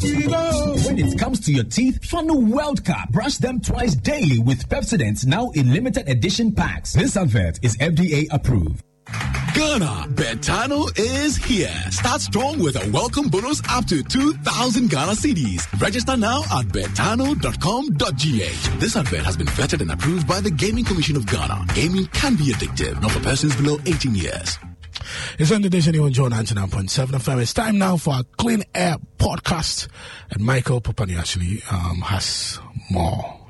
When it comes to your teeth, Funnel World Cup. Brush them twice daily with Pepsodent, now in limited edition packs. This advert is FDA approved. Ghana, Betano is here. Start strong with a welcome bonus up to 2,000 Ghana cedis. Register now at betano.com.gh. This advert has been vetted and approved by the Gaming Commission of Ghana. Gaming can be addictive, not for persons below 18 years. It's on the Nation on John 99.7 FM. It's time now for our Clean Air podcast. And Michael Popani actually has more.